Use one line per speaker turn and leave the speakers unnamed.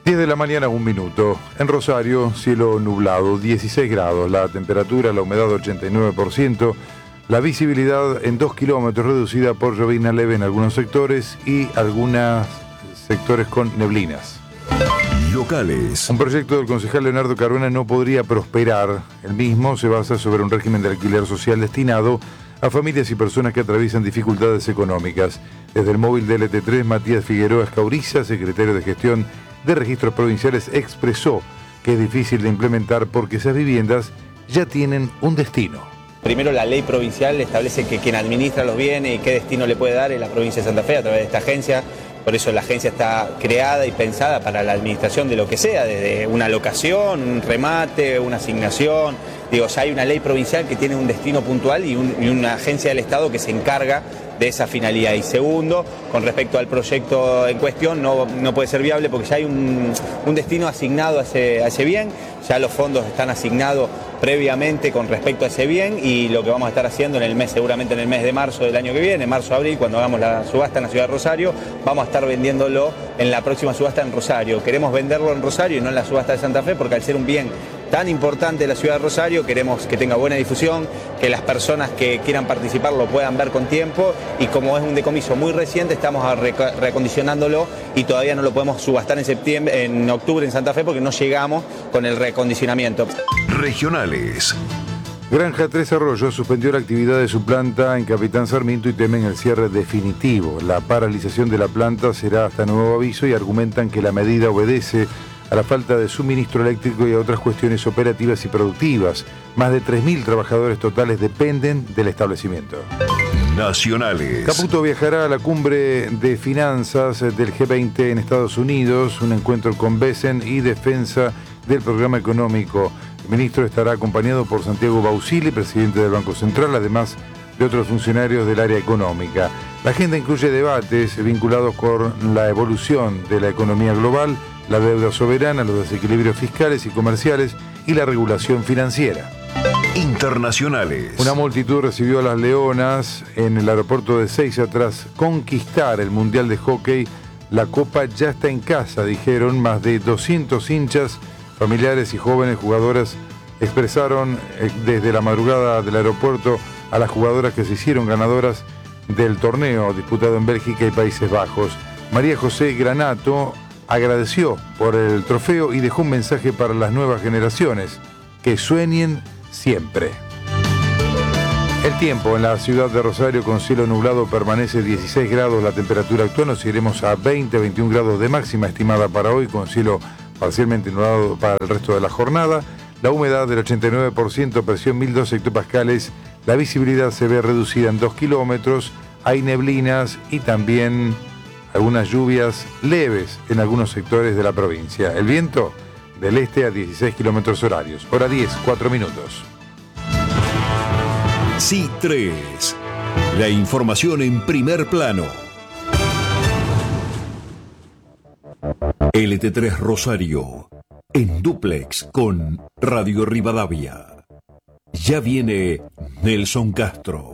10 de la mañana, 1 minuto. En Rosario, cielo nublado, 16 grados. La temperatura, la humedad 89%. La visibilidad en 2 kilómetros, reducida por llovizna leve en algunos sectores y algunos sectores con neblinas.
Locales.
Un proyecto del concejal Leonardo Carona no podría prosperar. El mismo se basa sobre un régimen de alquiler social destinado a familias y personas que atraviesan dificultades económicas. Desde el móvil de LT3, Matías Figueroa Escauriza, secretario de Gestión de Registros Provinciales, expresó que es difícil de implementar porque esas viviendas ya tienen un destino.
Primero, la ley provincial establece que quien administra los bienes y qué destino le puede dar es la provincia de Santa Fe a través de esta agencia. Por eso la agencia está creada y pensada para la administración de lo que sea, desde una locación, un remate, una asignación. Digo, ya hay una ley provincial que tiene un destino puntual y una agencia del Estado que se encarga de esa finalidad. Y segundo, con respecto al proyecto en cuestión, no puede ser viable porque ya hay un destino asignado a ese bien, ya los fondos están asignados previamente con respecto a ese bien, y lo que vamos a estar haciendo seguramente en el mes de marzo del año que viene, marzo-abril, cuando hagamos la subasta en la ciudad de Rosario, vamos a estar vendiéndolo en la próxima subasta en Rosario. Queremos venderlo en Rosario y no en la subasta de Santa Fe, porque al ser un bien tan importante de la ciudad de Rosario, queremos que tenga buena difusión, que las personas que quieran participar lo puedan ver con tiempo, y como es un decomiso muy reciente, estamos reacondicionándolo y todavía no lo podemos subastar en octubre en Santa Fe porque no llegamos con el reacondicionamiento.
Regionales.
Granja Tres Arroyos suspendió la actividad de su planta en Capitán Sarmiento y temen el cierre definitivo. La paralización de la planta será hasta nuevo aviso y argumentan que la medida obedece a la falta de suministro eléctrico y a otras cuestiones operativas y productivas. Más de 3.000 trabajadores totales dependen del establecimiento.
Nacionales.
Caputo viajará a la cumbre de finanzas del G20 en Estados Unidos, un encuentro con Besen y defensa del programa económico. El ministro estará acompañado por Santiago Bausili, presidente del Banco Central, además de otros funcionarios del área económica. La agenda incluye debates vinculados con la evolución de la economía global, la deuda soberana, los desequilibrios fiscales y comerciales y la regulación financiera.
Internacionales.
Una multitud recibió a las Leonas en el aeropuerto de Ezeiza tras conquistar el Mundial de Hockey. La Copa ya está en casa, dijeron. Más de 200 hinchas, familiares y jóvenes jugadoras expresaron desde la madrugada del aeropuerto a las jugadoras que se hicieron ganadoras del torneo disputado en Bélgica y Países Bajos. María José Granato agradeció por el trofeo y dejó un mensaje para las nuevas generaciones: que sueñen siempre. El tiempo en la ciudad de Rosario con cielo nublado permanece 16 grados la temperatura actual. Nos iremos a 20-21 grados de máxima estimada para hoy, con cielo parcialmente nublado para el resto de la jornada. La humedad del 89%, presión 1002 hectopascales. La visibilidad se ve reducida en 2 kilómetros. Hay neblinas y también algunas lluvias leves en algunos sectores de la provincia. El viento del este a 16 kilómetros horarios. Hora 10, 4 minutos.
Sí 3. La información en primer plano. LT3 Rosario. En dúplex con Radio Rivadavia. Ya viene Nelson Castro.